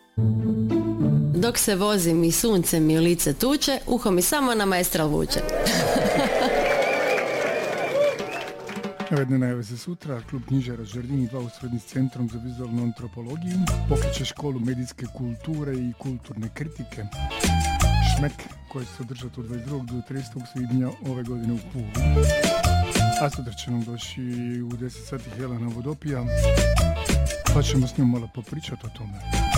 Dok se vozim i sunce mi lice tuče, uho mi samo na Maestral vuče. Navedne najave za sutra. Klub knjižara Žardini 2 u suradnji s Centrom za vizualnu antropologiju pokreće školu medijske kulture i kulturne kritike Šmek, koji će se održati od 22. do 30. svibnja ove godine u Puli. A sutra će nam doći u 10 sati Helena Vodopija, pa ćemo s njom malo popričati o tome.